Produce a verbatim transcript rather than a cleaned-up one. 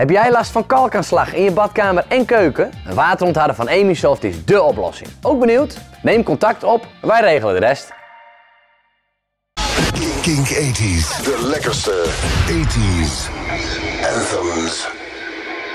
Heb jij last van kalkaanslag in je badkamer en keuken? Een waterontharder van Emisoft is dé oplossing. Ook benieuwd? Neem contact op, wij regelen de rest. Kink tachtig. De lekkerste tachtig anthems.